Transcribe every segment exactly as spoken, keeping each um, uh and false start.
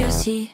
Fantasy.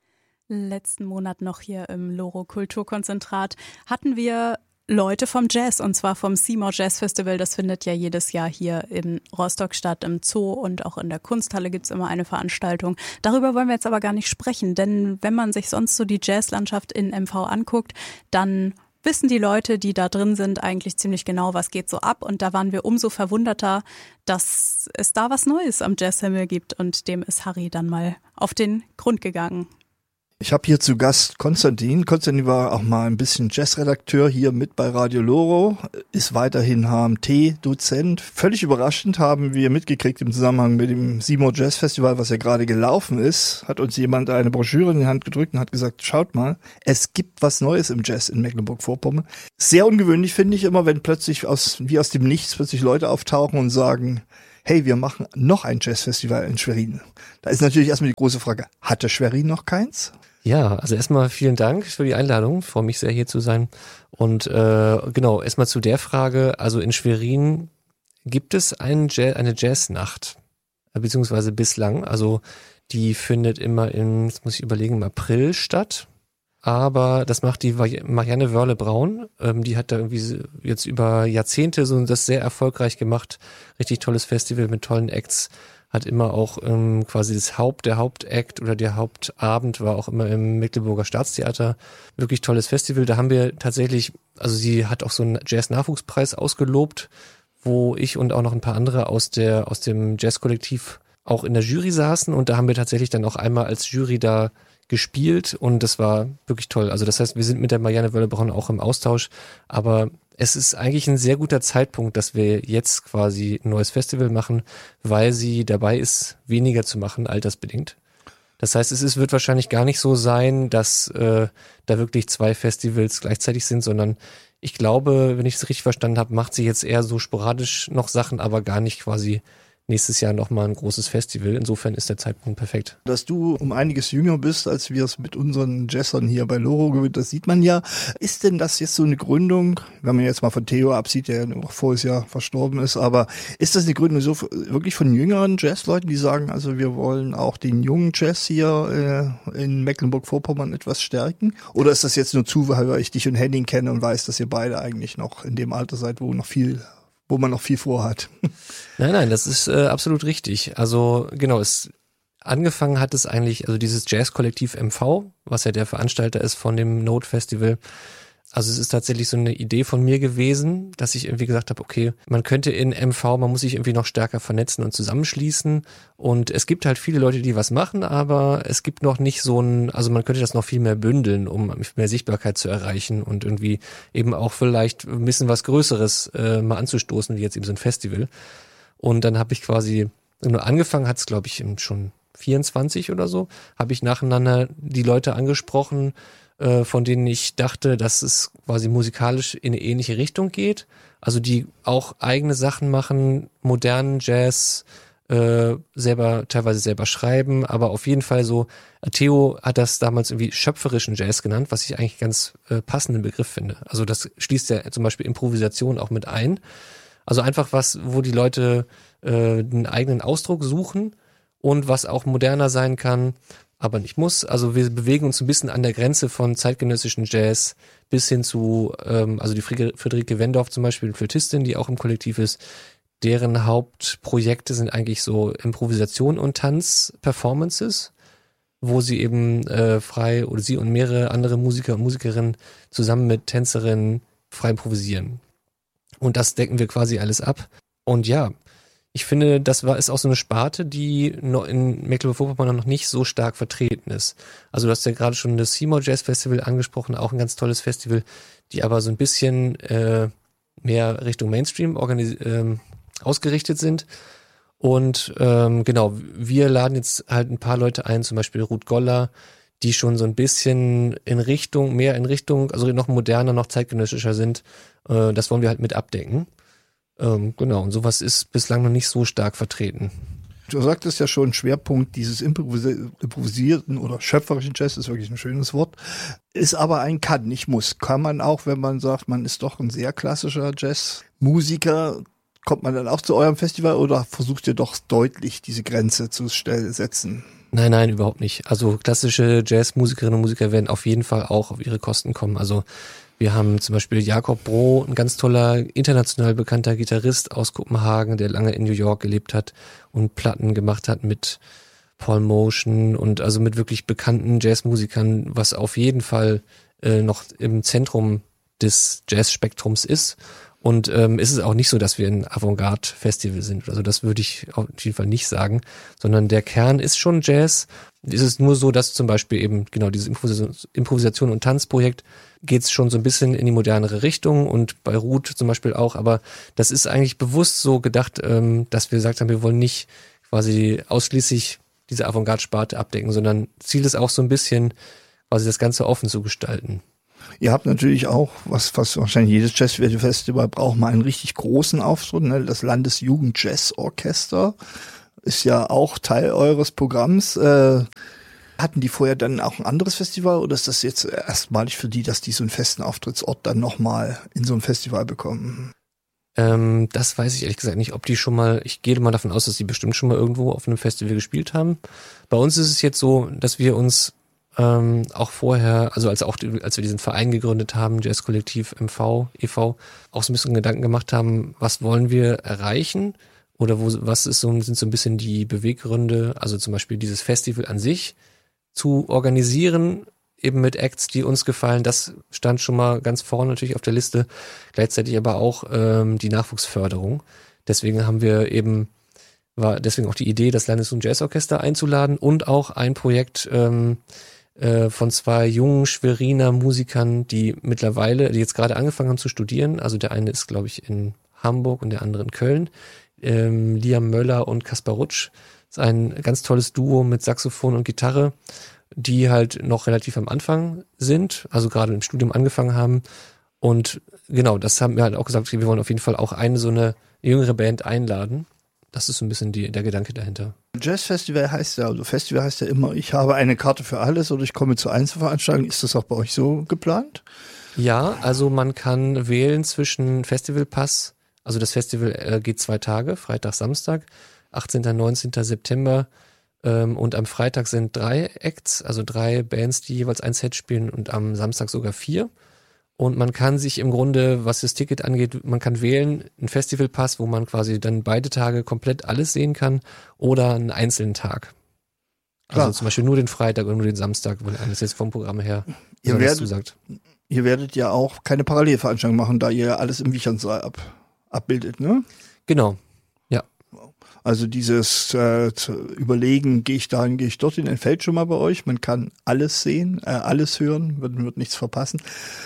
Letzten Monat noch hier im Loro Kulturkonzentrat hatten wir Leute vom Jazz, und zwar vom Seymour Jazz Festival. Das findet ja jedes Jahr hier in Rostock statt, im Zoo, und auch in der Kunsthalle gibt's immer eine Veranstaltung. Darüber wollen wir jetzt aber gar nicht sprechen, denn wenn man sich sonst so die Jazzlandschaft in M V anguckt, dann wissen die Leute, die da drin sind, eigentlich ziemlich genau, was geht so ab. Und da waren wir umso verwunderter, dass es da was Neues am Jazzhimmel gibt, und dem ist Harry dann mal auf den Grund gegangen. Ich habe hier zu Gast Konstantin. Konstantin war auch mal ein bisschen Jazzredakteur hier mit bei Radio Loro, ist weiterhin H M T-Dozent. Völlig überraschend haben wir mitgekriegt im Zusammenhang mit dem Seymour Jazz Festival, was ja gerade gelaufen ist, hat uns jemand eine Broschüre in die Hand gedrückt und hat gesagt, schaut mal, es gibt was Neues im Jazz in Mecklenburg-Vorpommern. Sehr ungewöhnlich finde ich immer, wenn plötzlich aus wie aus dem Nichts plötzlich Leute auftauchen und sagen, hey, wir machen noch ein Jazzfestival in Schwerin. Da ist natürlich erstmal die große Frage, hatte Schwerin noch keins? Ja, also erstmal vielen Dank für die Einladung. Ich freue mich sehr, hier zu sein. Und äh, genau, erstmal zu der Frage, also in Schwerin gibt es einen Jazz, eine Jazznacht, beziehungsweise bislang. Also die findet immer in, jetzt muss ich überlegen, im April statt. Aber das macht die Marianne Wörle-Braun. Ähm, die hat da irgendwie jetzt über Jahrzehnte so das sehr erfolgreich gemacht. Richtig tolles Festival mit tollen Acts. Hat immer auch ähm, quasi das Haupt, der Hauptakt oder der Hauptabend war auch immer im Mecklenburger Staatstheater. Wirklich tolles Festival. Da haben wir tatsächlich, also sie hat auch so einen Jazz-Nachwuchspreis ausgelobt, wo ich und auch noch ein paar andere aus der aus dem Jazz-Kollektiv auch in der Jury saßen, und da haben wir tatsächlich dann auch einmal als Jury da gespielt, und das war wirklich toll. Also das heißt, wir sind mit der Marianne Wörle-Braun auch im Austausch, aber es ist eigentlich ein sehr guter Zeitpunkt, dass wir jetzt quasi ein neues Festival machen, weil sie dabei ist, weniger zu machen, altersbedingt. Das heißt, es ist, wird wahrscheinlich gar nicht so sein, dass äh, da wirklich zwei Festivals gleichzeitig sind, sondern ich glaube, wenn ich es richtig verstanden habe, macht sie jetzt eher so sporadisch noch Sachen, aber gar nicht quasi nächstes Jahr nochmal ein großes Festival. Insofern ist der Zeitpunkt perfekt. Dass du um einiges jünger bist, als wir es mit unseren Jazzern hier bei Loro gewöhnt, das sieht man ja. Ist denn das jetzt so eine Gründung, wenn man jetzt mal von Theo absieht, der noch voriges Jahr verstorben ist, aber ist das eine Gründung so wirklich von jüngeren Jazzleuten, die sagen, also wir wollen auch den jungen Jazz hier äh, in Mecklenburg-Vorpommern etwas stärken? Oder ist das jetzt nur zu, weil ich dich und Henning kenne und weiß, dass ihr beide eigentlich noch in dem Alter seid, wo noch viel wo man noch viel vorhat? Nein, nein, das ist äh, absolut richtig. Also genau, es angefangen hat es eigentlich, also dieses Jazz-Kollektiv M V, was ja der Veranstalter ist von dem Note Festival. Also es ist tatsächlich so eine Idee von mir gewesen, dass ich irgendwie gesagt habe, okay, man könnte in M V, man muss sich irgendwie noch stärker vernetzen und zusammenschließen, und es gibt halt viele Leute, die was machen, aber es gibt noch nicht so ein, also man könnte das noch viel mehr bündeln, um mehr Sichtbarkeit zu erreichen und irgendwie eben auch vielleicht ein bisschen was Größeres äh, mal anzustoßen, wie jetzt eben so ein Festival. Und dann habe ich quasi, nur angefangen hat es glaube ich schon vierundzwanzig oder so, habe ich nacheinander die Leute angesprochen, von denen ich dachte, dass es quasi musikalisch in eine ähnliche Richtung geht. Also die auch eigene Sachen machen, modernen Jazz, äh, selber teilweise selber schreiben, aber auf jeden Fall so, Theo hat das damals irgendwie schöpferischen Jazz genannt, was ich eigentlich ganz äh, passenden Begriff finde. Also das schließt ja zum Beispiel Improvisation auch mit ein. Also einfach was, wo die Leute äh, einen eigenen Ausdruck suchen und was auch moderner sein kann, aber nicht muss. Also wir bewegen uns ein bisschen an der Grenze von zeitgenössischen Jazz bis hin zu, ähm, also die Friederike Wendorf zum Beispiel, Flötistin, die auch im Kollektiv ist, deren Hauptprojekte sind eigentlich so Improvisation und Tanz-Performances, wo sie eben äh, frei, oder sie und mehrere andere Musiker und Musikerinnen zusammen mit Tänzerinnen frei improvisieren. Und das decken wir quasi alles ab. Und ja, ich finde, das war ist auch so eine Sparte, die noch in Mecklenburg-Vorpommern noch nicht so stark vertreten ist. Also du hast ja gerade schon das Seymour Jazz Festival angesprochen, auch ein ganz tolles Festival, die aber so ein bisschen äh, mehr Richtung Mainstream organis- ähm, ausgerichtet sind. Und ähm, genau, wir laden jetzt halt ein paar Leute ein, zum Beispiel Ruth Goller, die schon so ein bisschen in Richtung, mehr in Richtung, also noch moderner, noch zeitgenössischer sind. Äh, das wollen wir halt mit abdecken. Ähm, genau, und sowas ist bislang noch nicht so stark vertreten. Du sagtest ja schon, Schwerpunkt dieses Improvisi- improvisierten oder schöpferischen Jazz ist wirklich ein schönes Wort, ist aber ein Kann, nicht muss. Kann man auch, wenn man sagt, man ist doch ein sehr klassischer Jazzmusiker, kommt man dann auch zu eurem Festival oder versucht ihr doch deutlich diese Grenze zu stell- setzen? Nein, nein, überhaupt nicht. Also klassische Jazzmusikerinnen und Musiker werden auf jeden Fall auch auf ihre Kosten kommen. Also wir haben zum Beispiel Jakob Bro, ein ganz toller, international bekannter Gitarrist aus Kopenhagen, der lange in New York gelebt hat und Platten gemacht hat mit Paul Motion und also mit wirklich bekannten Jazzmusikern, was auf jeden Fall äh, noch im Zentrum des Jazzspektrums ist. Und ähm, ist es auch nicht so, dass wir ein Avantgarde-Festival sind. Also das würde ich auf jeden Fall nicht sagen, sondern der Kern ist schon Jazz. Es ist nur so, dass zum Beispiel eben genau dieses Improvisation, Improvisation und Tanzprojekt geht es schon so ein bisschen in die modernere Richtung und bei Ruth zum Beispiel auch. Aber das ist eigentlich bewusst so gedacht, ähm, dass wir gesagt haben, wir wollen nicht quasi ausschließlich diese Avantgarde-Sparte abdecken, sondern Ziel ist auch so ein bisschen quasi das Ganze offen zu gestalten. Ihr habt natürlich auch, was, was wahrscheinlich jedes Jazzfestival braucht, mal einen richtig großen Auftritt. Ne? Das Landesjugend-Jazz-Orchester ist ja auch Teil eures Programms. Äh, hatten die vorher dann auch ein anderes Festival oder ist das jetzt erstmalig für die, dass die so einen festen Auftrittsort dann nochmal in so ein Festival bekommen? Ähm, das weiß ich ehrlich gesagt nicht, ob die schon mal, ich gehe mal davon aus, dass die bestimmt schon mal irgendwo auf einem Festival gespielt haben. Bei uns ist es jetzt so, dass wir uns Ähm, auch vorher, also als auch als wir diesen Verein gegründet haben, Jazzkollektiv M V, E V, auch so ein bisschen Gedanken gemacht haben, was wollen wir erreichen oder wo was ist so, sind so ein bisschen die Beweggründe, also zum Beispiel dieses Festival an sich zu organisieren, eben mit Acts, die uns gefallen, das stand schon mal ganz vorne natürlich auf der Liste, gleichzeitig aber auch ähm, die Nachwuchsförderung. Deswegen haben wir eben, war deswegen auch die Idee, das Landesjugend Jazzorchester einzuladen und auch ein Projekt ähm, von zwei jungen Schweriner Musikern, die mittlerweile, die jetzt gerade angefangen haben zu studieren. Also der eine ist, glaube ich, in Hamburg und der andere in Köln. Ähm, Liam Möller und Kaspar Rutsch. Das ist ein ganz tolles Duo mit Saxophon und Gitarre, die halt noch relativ am Anfang sind, also gerade im Studium angefangen haben. Und genau, das haben wir halt auch gesagt, wir wollen auf jeden Fall auch eine so eine jüngere Band einladen. Das ist so ein bisschen die, der Gedanke dahinter. Jazzfestival heißt ja, also Festival heißt ja immer, ich habe eine Karte für alles oder ich komme zu Einzelveranstaltungen. Ist das auch bei euch so geplant? Ja, also man kann wählen zwischen Festivalpass, also das Festival äh, geht zwei Tage, Freitag, Samstag, achtzehnten und neunzehnten September ähm, und am Freitag sind drei Acts, also drei Bands, die jeweils ein Set spielen und am Samstag sogar vier. Und man kann sich im Grunde, was das Ticket angeht, man kann wählen, einen Festivalpass, wo man quasi dann beide Tage komplett alles sehen kann oder einen einzelnen Tag. Also Klar. Zum Beispiel nur den Freitag oder nur den Samstag, weil alles jetzt vom Programm her ihr werdet, zusagt. Ihr werdet ja auch keine Parallelveranstaltung machen, da ihr alles im Wichernsaal ab, abbildet, ne? Genau, ja. Also dieses äh, zu überlegen, gehe ich dahin, gehe ich dorthin, entfällt schon mal bei euch. Man kann alles sehen, äh, alles hören, wird, wird nichts verpassen.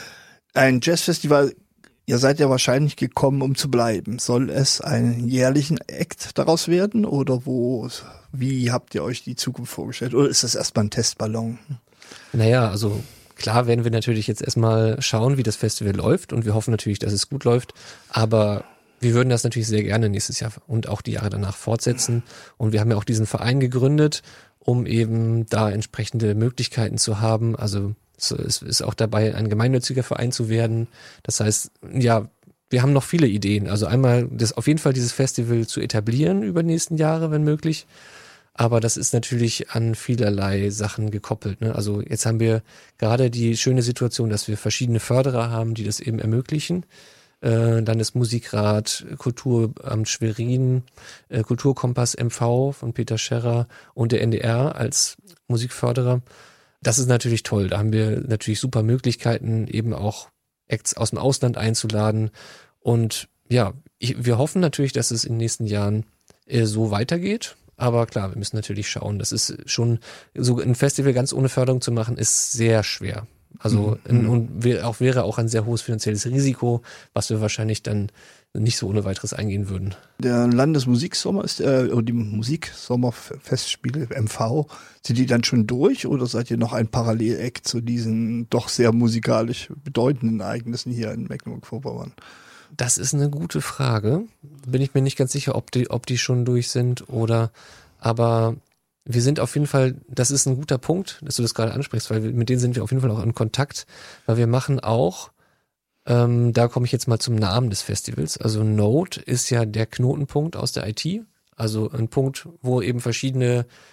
Ein Jazzfestival, ihr seid ja wahrscheinlich gekommen, um zu bleiben. Soll es einen jährlichen Act daraus werden oder wo, wie habt ihr euch die Zukunft vorgestellt? Oder ist das erstmal ein Testballon? Naja, also klar werden wir natürlich jetzt erstmal schauen, wie das Festival läuft und wir hoffen natürlich, dass es gut läuft, aber wir würden das natürlich sehr gerne nächstes Jahr und auch die Jahre danach fortsetzen und wir haben ja auch diesen Verein gegründet, um eben da entsprechende Möglichkeiten zu haben, also es ist auch dabei, ein gemeinnütziger Verein zu werden. Das heißt, ja, wir haben noch viele Ideen. Also einmal das auf jeden Fall dieses Festival zu etablieren über die nächsten Jahre, wenn möglich. Aber das ist natürlich an vielerlei Sachen gekoppelt, ne? Also jetzt haben wir gerade die schöne Situation, dass wir verschiedene Förderer haben, die das eben ermöglichen. Äh, Landesmusikrat, Kulturamt Schwerin, äh, Kulturkompass M V von Peter Scherrer und der N D R als Musikförderer. Das ist natürlich toll. Da haben wir natürlich super Möglichkeiten, eben auch Acts aus dem Ausland einzuladen. Und ja, ich, wir hoffen natürlich, dass es in den nächsten Jahren äh, so weitergeht. Aber klar, wir müssen natürlich schauen. Das ist schon, so ein Festival ganz ohne Förderung zu machen, ist sehr schwer. Also mhm. und wär, auch wäre auch ein sehr hohes finanzielles Risiko, was wir wahrscheinlich dann nicht so ohne weiteres eingehen würden. Der Landesmusiksommer ist, äh, oder die Musiksommerfestspiele M V, sind die dann schon durch oder seid ihr noch ein Paralleleck zu diesen doch sehr musikalisch bedeutenden Ereignissen hier in Mecklenburg-Vorpommern? Das ist eine gute Frage. Bin ich mir nicht ganz sicher, ob die, ob die schon durch sind oder, aber wir sind auf jeden Fall, das ist ein guter Punkt, dass du das gerade ansprichst, weil wir, mit denen sind wir auf jeden Fall auch in Kontakt, weil wir machen auch, Ähm, da komme ich jetzt mal zum Namen des Festivals. Also Node ist ja der Knotenpunkt aus der I T. Also ein Punkt, wo eben verschiedene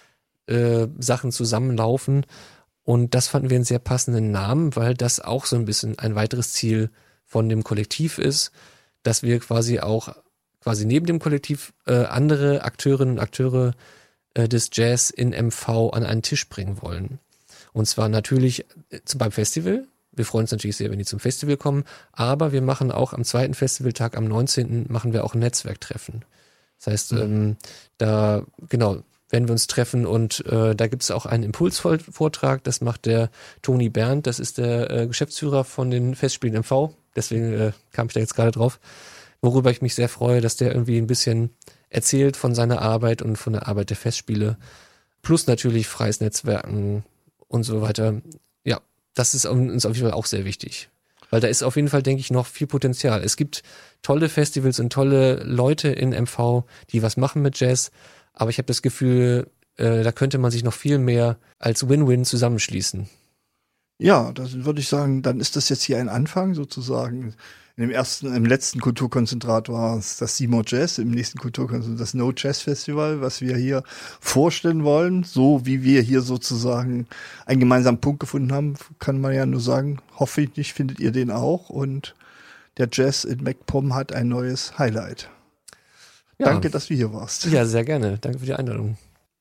äh, Sachen zusammenlaufen. Und das fanden wir einen sehr passenden Namen, weil das auch so ein bisschen ein weiteres Ziel von dem Kollektiv ist, dass wir quasi auch quasi neben dem Kollektiv äh, andere Akteurinnen und Akteure äh, des Jazz in M V an einen Tisch bringen wollen. Und zwar natürlich äh, beim Festival. Wir freuen uns natürlich sehr, wenn die zum Festival kommen, aber wir machen auch am zweiten Festivaltag, am neunzehnten machen wir auch ein Netzwerktreffen. Das heißt, mhm. ähm, da genau werden wir uns treffen und äh, da gibt es auch einen Impulsvortrag, das macht der Toni Berndt, das ist der äh, Geschäftsführer von den Festspielen M V, deswegen äh, kam ich da jetzt gerade drauf, worüber ich mich sehr freue, dass der irgendwie ein bisschen erzählt von seiner Arbeit und von der Arbeit der Festspiele, plus natürlich freies Netzwerken und so weiter. Ja, das ist uns auf jeden Fall auch sehr wichtig, weil da ist auf jeden Fall, denke ich, noch viel Potenzial. Es gibt tolle Festivals und tolle Leute in M V, die was machen mit Jazz, aber ich habe das Gefühl, äh, da könnte man sich noch viel mehr als Win-Win zusammenschließen. Ja, das würde ich sagen, dann ist das jetzt hier ein Anfang sozusagen. In dem ersten, im letzten Kulturkonzentrat war es das C M O Jazz, im nächsten Kulturkonzentrat das No Jazz Festival, was wir hier vorstellen wollen. So wie wir hier sozusagen einen gemeinsamen Punkt gefunden haben, kann man ja nur sagen, hoffentlich findet ihr den auch. Und der Jazz in MacPom hat ein neues Highlight. Ja. Danke, dass du hier warst. Ja, sehr gerne. Danke für die Einladung.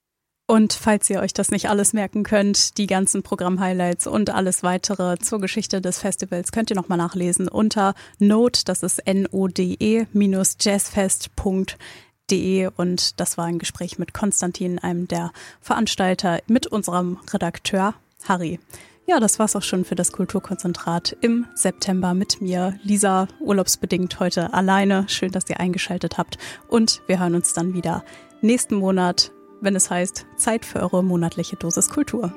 Und falls ihr euch das nicht alles merken könnt, die ganzen Programm-Highlights und alles weitere zur Geschichte des Festivals könnt ihr nochmal nachlesen unter Node, das ist N O D E minus jazzfest punkt de und das war ein Gespräch mit Konstantin, einem der Veranstalter, mit unserem Redakteur Harry. Ja, das war's auch schon für das Kulturkonzentrat im September mit mir, Lisa, urlaubsbedingt heute alleine. Schön, dass ihr eingeschaltet habt und wir hören uns dann wieder nächsten Monat, wenn es heißt, Zeit für eure monatliche Dosis Kultur.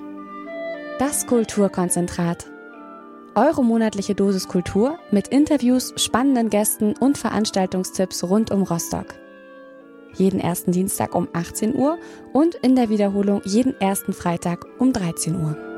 Das Kulturkonzentrat. Eure monatliche Dosis Kultur mit Interviews, spannenden Gästen und Veranstaltungstipps rund um Rostock. Jeden ersten Dienstag um achtzehn Uhr und in der Wiederholung jeden ersten Freitag um dreizehn Uhr.